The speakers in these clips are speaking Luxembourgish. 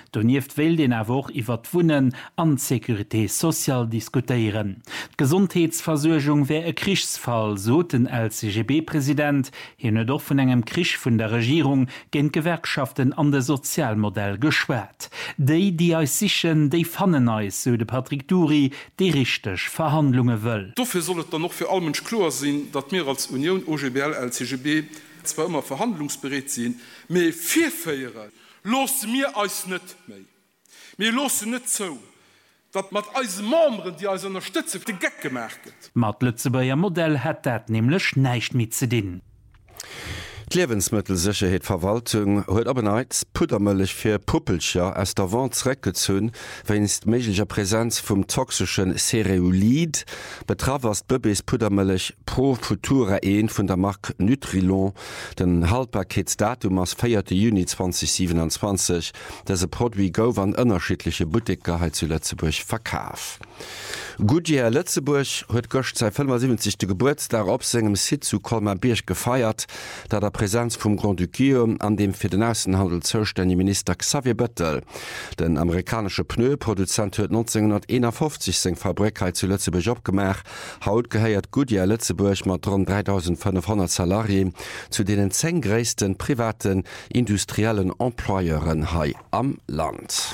Donieft will den awoch iwwer d'Wunnen an Securité sozial diskutieren. Gesundheitsversorgung wär e Krichsfall, so den LCGB-Präsident, hin doch vun engem Krich vun der Regierung gen Gewerkschaften an de Sozialmodell geschwert. Die eis sichen, die fannen eis, so de Patrick Duri, die richtig Verhandlungen will. Dafür soll es dann noch für alle Menschen klar sein, dass wir als Union, OGBL, LCGB zwar immer verhandlungsbereit sind, aber vier Feiern lassen wir uns nicht mehr. Wir lassen nicht so, dass mit unseren Membern, die uns unterstützen, den Gag gemacht wird. Mit Lützeburger Modell hat das nämlich nicht mit zu dienen. Die Lebensmittelsicherheitsverwaltung huet aberneits Puttermëlech fir Puppelcher aus der Wand zurückgezogen, wennst méiglicher Präsenz vom toxischen Cereulid betravers Bëbes Puttermëlech Pro Futura 1 vun der Marke Nutrilon. Den Haltbarkeitsdatum ass 4. Juni 2027. Dese Produkt gouf an ënnerschiedliche Boutiqueheit zu Lützeburg verkaaf. Goodyear Lützeburg huet gocht sei 75. Geburtstag op segem Sit zu Colmar-Birch gefeiert, da der Präsenz vum Grand Ducure an dem fir den Aussenhandel zuständige Minister Xavier Bettel. Den amerikanische Pneuproduzent huet 1951 seg Fabrikheit zu Lützeburg opgemacht. Haut geheiert Goodyear Lützeburg mat rund 3.500 Salarien zu denen 10 größten privaten industriellen Employeuren hai am Land.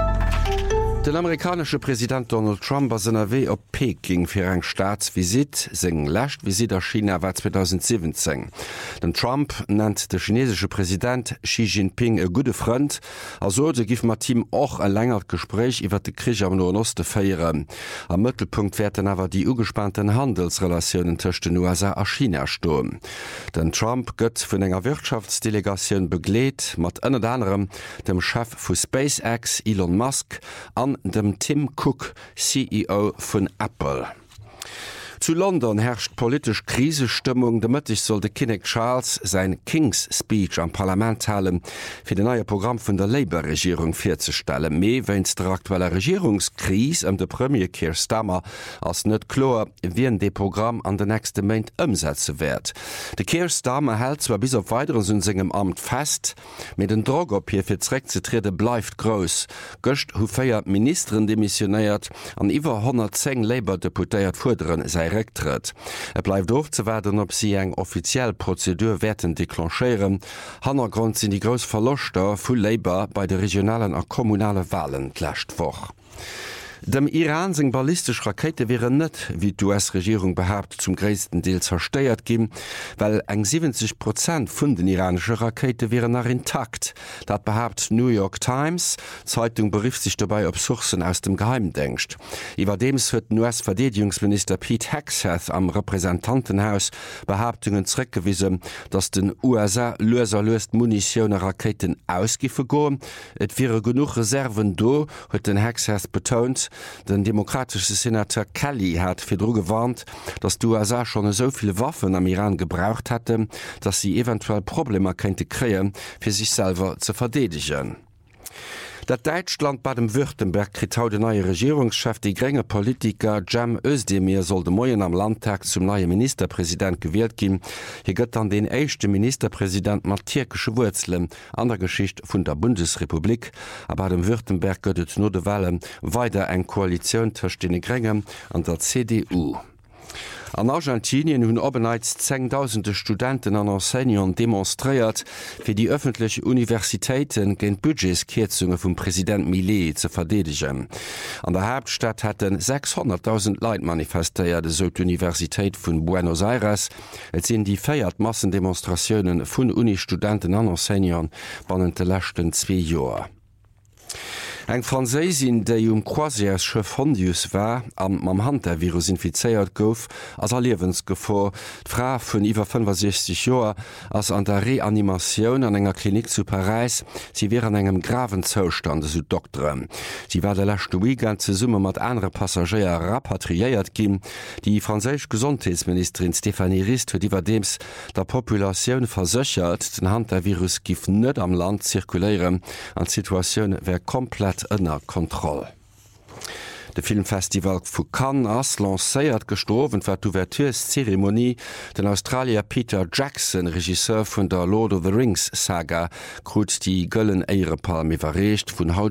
Den amerikanische Präsident Donald Trump war SNW op Peking fir eng Staatsvisit, seng lächt Visit a China war 2017. Den Trump nennt de chinesische Präsident Xi Jinping e gute Freund, also de gif mat Team och ein längert Gespräch iwwer de Krieg am Nordoste feieren. Am Mittelpunkt werden awer die ugespannten Handelsrelationen zwischen den USA a China stoen. Den Trump gëtt vun enger Wirtschaftsdelegation begleet, mat ënner anderem dem Chef vu SpaceX Elon Musk an dem Tim Cook, CEO von Apple. Zu London herrscht politisch Krisestimmung. Demëttig soll de Kinnock Charles sein King's Speech am Parlament halen, fir de neue Programm vun der Labour-Regierung vorzustellen. Mei wenns der aktuelle Regierungskris de Premier Keir Starmer ass net klar, wien de Programm an den nächste Main umsetze werd. De Keir Starmer hält zwar bis auf weiteres in segem Amt fest, mit den Drog op hier fir zreck ze trede bleibt groß. Göcht hu feiert Ministerin demissionéiert an iwwer 110 Labour-Deputéiert forderen sei Rücktritt. Bleibt aufzuwerten, ob sie eng offiziell Prozedur werden deklanchieren. Hannergrund sind die groß Verluster vu Labour bei de regionalen und kommunale Wahlen glächt vor. Dem Iran seg ballistisch Rakete wäre net, wie die US-Regierung behauptet, zum größten Teil zerstört gin, weil eng 70% vun den iranischen Rakete wären nach intakt. Dat behauptet New York Times. Zeitung berief sich dabei op Sourcen aus dem Geheimdienst. Überdems huet den US-Verteidigungsminister Pete Hegseth am Repräsentantenhaus Behauptungen zurückgewiesen, dass den USA loserlöst Munition Raketen ausgife go. Et wäre genug Reserven do, huet den Hegseth betont. Den demokratische Senator Kelly hat fir Dro gewarnt, dass die USA schon so viele Waffen am Iran gebraucht hatte, dass sie eventuell Probleme könnte kreen, für sich selber zu verteidigen. Dat Deutschland bei dem Württemberg krit haut de neue Regierungschef die grenge Politiker Cem Özdemir soll de Moien am Landtag zum neue Ministerpräsident gewählt gin. Hier gëtt an den eischchte Ministerpräsident mat türkische Wurzeln an der Geschicht vun der Bundesrepublik, aber dem Württemberg gëtt no de Wellen weiter eng Koalition tcht den Grengem an der CDU. An Argentinien hunn obenheits 10.000 Studenten an Enseignern demonstréiert, fir die öffentliche Universitäten géint Budgetskierzunge vum Präsident Milei ze verdedigen. An der Hauptstadt hätten 600.000 Leiit manifestéiert so d'Universität vun Buenos Aires. Et sinn die feiert Massendemonstrationen vun Unistudenten an Enseignern bannen de lächten 2 Joer. Eng Franzésin, déi Croisièreschef Hondius war an mam Handvirus infizeiert gouf, ass Liewensgefor. D'Fra vun iwwer 65 Joer ass an der Reanimatioun an enger Klinik zu Paris. Sie wären engem graven Zoustande so Doktoren. Sie war de lächte Weekend ze Summe mat andere Passagier rapatriéiert ginn. Die franzésch Gesundheitsministerin Stéphanie Rist huet iwwerdems der Populationun versëchert, den Handvirus gif net am Land zirkuléieren, an Situationun wär komplett ënner Kontroll. De Filmfestival vu Cannes ass lacéiert gestorwen war d'Ouverturezeremonie den Australier Peter Jackson, Regisseur vun der Lord of the Rings Saga, krut die Gëllen Eirepalm iwwerrecht vun haut